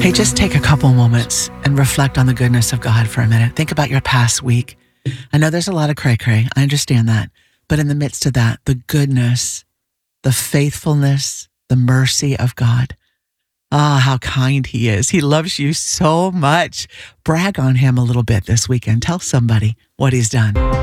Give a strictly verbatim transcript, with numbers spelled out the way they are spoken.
Hey, just take a couple moments and reflect on the goodness of God for a minute. Think about your past week. I know there's a lot of cray-cray. I understand that. But in the midst of that, the goodness, the faithfulness, the mercy of God. Ah, how kind he is. He loves you so much. Brag on him a little bit this weekend. Tell somebody what he's done.